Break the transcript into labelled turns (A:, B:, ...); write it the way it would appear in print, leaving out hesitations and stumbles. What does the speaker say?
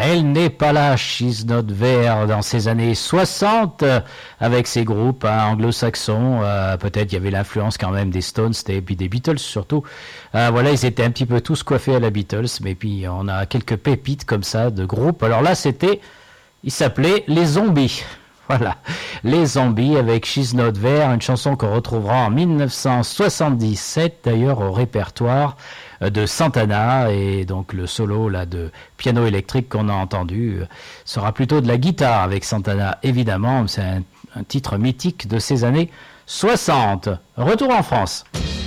A: Elle n'est pas là, She's Not There, dans ces années 60, avec ses groupes anglo-saxons. Peut-être il y avait l'influence quand même des Stones et puis des Beatles surtout. Voilà, ils étaient un petit peu tous coiffés à la Beatles, mais puis on a quelques pépites comme ça de groupes. Alors là, il s'appelait Les Zombies. Voilà, Les Zombies avec She's Not There, une chanson qu'on retrouvera en 1977, d'ailleurs au répertoire de Santana, et donc le solo là de piano électrique qu'on a entendu sera plutôt de la guitare avec Santana, évidemment. C'est un titre mythique de ces années 60. Retour en France.